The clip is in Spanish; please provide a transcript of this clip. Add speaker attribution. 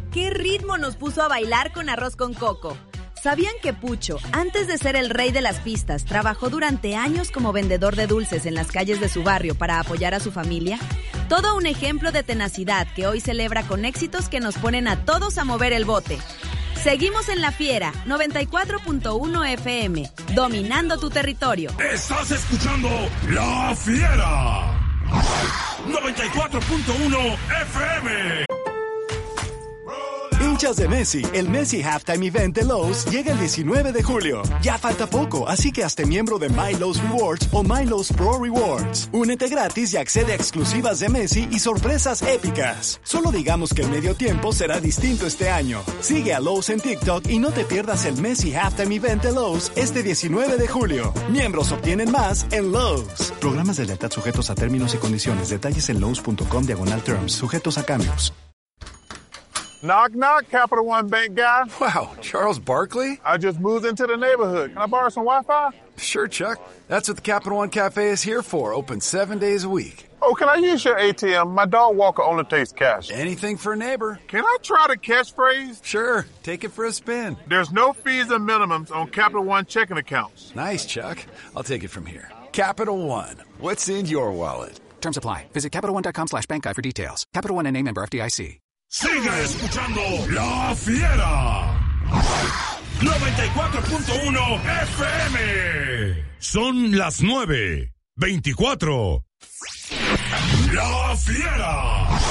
Speaker 1: ¡Qué ritmo nos puso a bailar con Arroz con Coco! ¿Sabían que Pucho, antes de ser el rey de las pistas, trabajó durante años como vendedor de dulces en las calles de su barrio para apoyar a su familia? Todo un ejemplo de tenacidad que hoy celebra con éxitos que nos ponen a todos a mover el bote. Seguimos en La Fiera, 94.1 FM, dominando tu territorio.
Speaker 2: Estás escuchando La Fiera, 94.1 FM.
Speaker 3: Hinchas de Messi, el Messi Halftime Event de Lowe's llega el 19 de julio. Ya falta poco, así que hazte miembro de My Lowe's Rewards o My Lowe's Pro Rewards. Únete gratis y accede a exclusivas de Messi y sorpresas épicas. Solo digamos que el medio tiempo será distinto este año. Sigue a Lowe's en TikTok y no te pierdas el Messi Halftime Event de Lowe's este 19 de julio. Miembros obtienen más en Lowe's. Programas de lealtad sujetos a términos y condiciones. Detalles en lowes.com/terms. Sujetos a cambios.
Speaker 4: Knock, knock, Capital One Bank guy.
Speaker 5: Wow, Charles Barkley?
Speaker 4: I just moved into the neighborhood. Can I borrow some Wi-Fi?
Speaker 5: Sure, Chuck. That's what the Capital One Cafe is here for, open 7 days a week.
Speaker 4: Oh, can I use your ATM? My dog walker only takes cash.
Speaker 5: Anything for a neighbor.
Speaker 4: Can I try the catchphrase?
Speaker 5: Sure, take it for a spin.
Speaker 4: There's no fees or minimums on Capital One checking accounts.
Speaker 5: Nice, Chuck. I'll take it from here. Capital One, what's in your wallet?
Speaker 6: Terms apply. Visit CapitalOne.com/bankguide for details. Capital One and a member FDIC.
Speaker 2: Sigue escuchando La Fiera, 94.1 FM. Son las 9:24. La Fiera.